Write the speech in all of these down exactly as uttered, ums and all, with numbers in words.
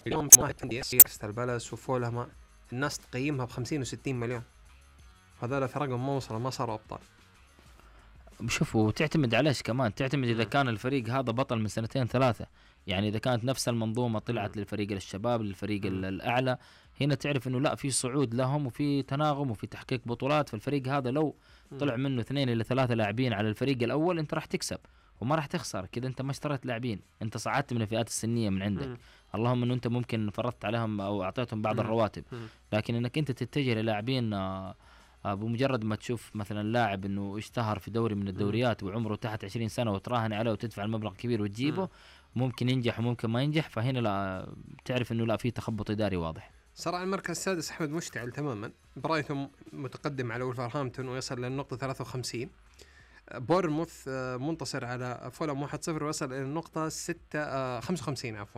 اليوم واحد عندي كريستال بالاس وفولهام الناس تقيمها بخمسين وستين مليون، هذول فرقهم ما وصلوا، ما صاروا أبطال. شوفوا تعتمد على ايش كمان، تعتمد اذا م. كان الفريق هذا بطل من سنتين ثلاثة. يعني اذا كانت نفس المنظومة طلعت م. للفريق الشباب للفريق م. الاعلى، هنا تعرف انه لا في صعود لهم وفي تناغم وفي تحقيق بطولات. فالفريق هذا لو طلع منه اثنين الى ثلاثة لاعبين على الفريق الاول انت راح تكسب وما راح تخسر كذا. انت ما اشتريت لاعبين، انت صعدت من الفئات السنية من عندك. م. اللهم انه انت ممكن فرضت عليهم او اعطيتهم بعض م. الرواتب، م. لكن انك انت تتجه للاعبين آه بمجرد ما تشوف مثلا لاعب انه اشتهر في دوري من الدوريات وعمره تحت عشرين سنة وتراهن عليه وتدفع المبلغ كبير وتجيبه، ممكن ينجح وممكن ما ينجح. فهنا لا تعرف انه لا في تخبط اداري واضح. صراحة المركز السادس أحمد مشتعل تماما. برايتون متقدم على ولفرهامبتون ويصل للنقطة ثلاثة وخمسين. بورنموث منتصر على فولهام واحد صفر ويصل إلى النقطة ستة خمسة وخمسين عفوا.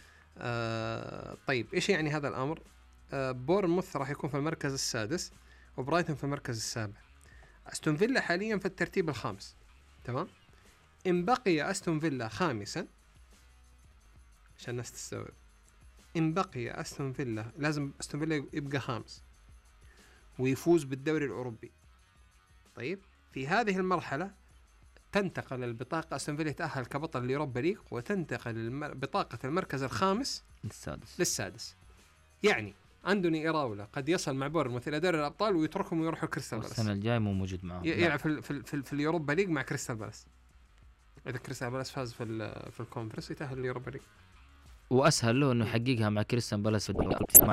طيب إيش يعني هذا الأمر؟ بورنموث راح يكون في المركز السادس وبرايتون في المركز السابع. أستون فيلا حاليا في الترتيب الخامس، تمام. إن بقي أستون فيلا خامسا عشان الناس تستوعب، إن بقي أستون فيلا لازم أستون فيلا يبقى خامس ويفوز بالدوري الأوروبي. طيب في هذه المرحلة تنتقل البطاقة، أستون فيلا يتأهل كبطل اليوروبا ليج وتنتقل بطاقة المركز الخامس للسادس للسادس. يعني أندوني إراولا قد يصل مع بورنموث إلى دوري الأبطال ويتركهم ويروحوا كريستال بالاس. السنة الجاي مو موجود معهم، يلعب في في في, في اليوروبا ليج مع كريستال بالاس. إذا كريستال بالاس فاز في في الكونفرنس يتأهل اليوروبا ليج. واسهل له انه يحققها مع كريستال بالاس في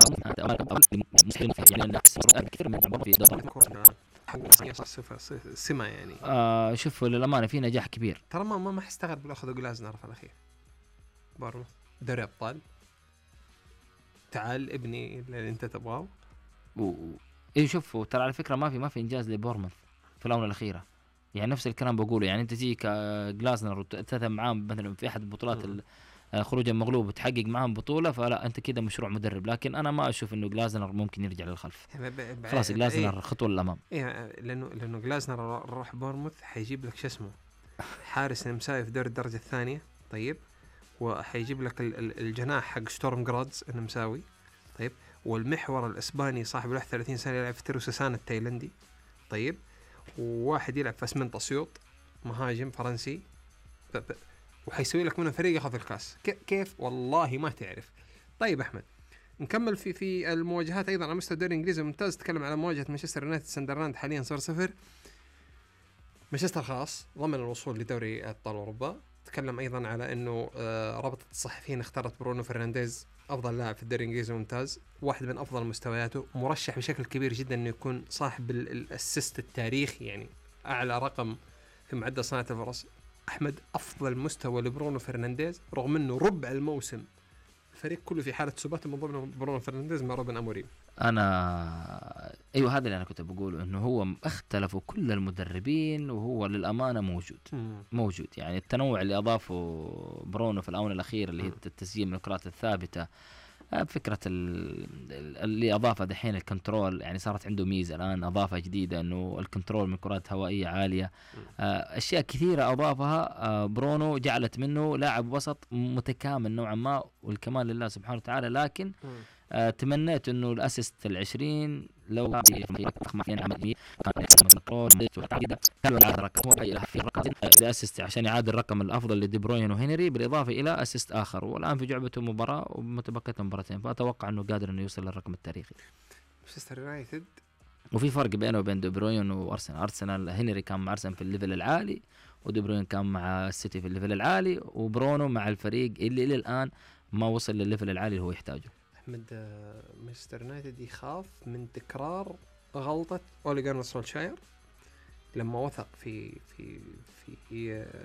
سما يعني. آه شوفوا للامانه في نجاح كبير. ترى ما ما حستغرب لو اخذوا جلازنر في الاخير بورنموث دوري ابطال. تعال ابني اللي انت تبغاه. و... اي شوفوا ترى على فكره ما في ما في انجاز لبورنموث في الاونه الاخيره. يعني نفس الكلام بقوله، يعني انت تجيك جلازنر وتتهم معاه مثلا في احد البطولات خروج المغلوب وتحقق معهم بطوله، فلا انت كده مشروع مدرب. لكن انا ما اشوف انه جلازنر ممكن يرجع للخلف. خلاص جلازنر إيه خطوه للامام. إيه لانه لانه جلازنر راح بورنموث حيجيب لك شو اسمه حارس نمساوي في دور الدرجه الثانيه. طيب وحيجيب لك الجناح حق ستورم جرادز النمساوي. طيب والمحور الاسباني صاحب واحد وثلاثين سنه يلعب في تيروساسان التايلندي. طيب وواحد يلعب في اسمنت اسيوط مهاجم فرنسي، وحيسوي لك منه فريق ياخذ الكاس. كيف والله ما تعرف. طيب احمد نكمل في في المواجهات ايضا على مستوى الدوري الانجليزي الممتاز. تكلم على مواجهه مانشستر يونايتد ساندرلاند حاليا صفر صفر. مانشستر خلاص ضمن الوصول لدوري ابطال اوروبا. تكلم ايضا على انه رابطه الصحفيين اختارت برونو فرنانديز افضل لاعب في الدوري الانجليزي الممتاز، واحد من افضل مستوياته، مرشح بشكل كبير جدا انه يكون صاحب الاسيست التاريخي، يعني اعلى رقم في معدل صناعه الفرص. احمد افضل مستوى لبرونو فرنانديز رغم انه ربع الموسم الفريق كله في حاله سبات من ضمن برونو فرنانديز مع روبن اموريم. انا ايوه هذا اللي انا كنت بقوله، انه هو اختلفوا كل المدربين وهو للامانه موجود مم. موجود. يعني التنوع اللي اضافه برونو في الاونه الاخيره اللي هي التسجيل من الكرات الثابته، فكرة اللي أضافها دحين الكنترول، يعني صارت عنده ميزة الآن أضافها جديدة إنه الكنترول من كرات هوائية عالية. أشياء كثيرة أضافها برونو جعلت منه لاعب وسط متكامل نوعا ما، والكمال لله سبحانه وتعالى. لكن آه تمنيت انه الاسيست العشرين لو الاسيست عشان يعادل الرقم الافضل لدي بروين وهنري بالاضافه الى اسيست اخر. والان في جعبته مباراه ومتبقيه مباراتين، فاتوقع انه قادر انه يوصل للرقم التاريخي. مانشستر يونايتد وفي فرق بينه وبين دي بروين وارسنال. ارسنال هنري كان مع ارسنال في الليفل العالي، ودي بروين كان مع السيتي في الليفل العالي، وبرونو مع الفريق اللي الى الان ما وصل للليفل العالي اللي هو يحتاجه. أحمد مانشستر يونايتد يخاف من تكرار غلطة أولي جانر سولشاير لما وثق في في في